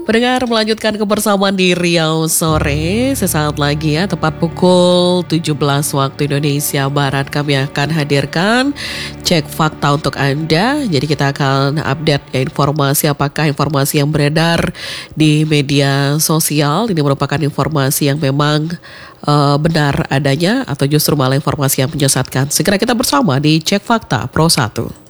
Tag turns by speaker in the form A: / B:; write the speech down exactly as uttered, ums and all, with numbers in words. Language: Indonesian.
A: Pendengar, melanjutkan kebersamaan di Riau Sore. Sesaat lagi ya, tepat pukul tujuh belas waktu Indonesia Barat, kami akan hadirkan cek fakta untuk Anda. Jadi kita akan update ya, informasi apakah informasi yang beredar di media sosial ini merupakan informasi yang memang uh, benar adanya atau justru malah informasi yang menyesatkan. Segera kita bersama di Cek Fakta Pro satu.